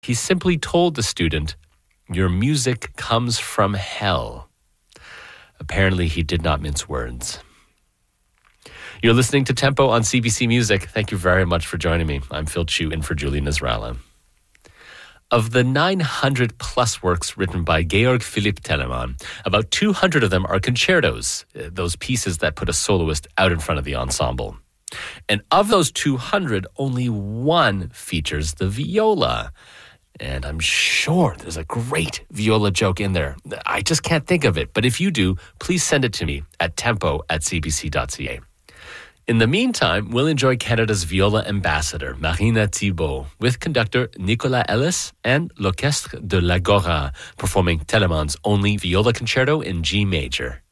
He simply told the student, "Your music comes from hell." Apparently, he did not mince words. You're listening to Tempo on CBC Music. Thank you very much for joining me. I'm Phil Chu in for Julie Nasrallah. Of the 900 plus works written by Georg Philipp Telemann, about 200 of them are concertos, those pieces that put a soloist out in front of the ensemble. And of those 200, only one features the viola. And I'm sure there's a great viola joke in there. I just can't think of it. But if you do, please send it to me at tempo@cbc.ca. In the meantime, we'll enjoy Canada's viola ambassador, Marina Thibault, with conductor Nicolas Ellis and L'Orchestre de l'Agora performing Telemann's only viola concerto in G major.